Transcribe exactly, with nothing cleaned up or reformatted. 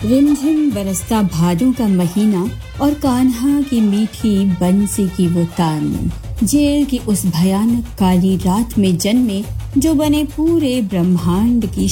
रिमझिम बरसता भादों का महीना और कान्हा की मीठी बंसी की वो तान, जेल की उस भयानक काली रात में जन्मे जो बने पूरे ब्रह्मांड की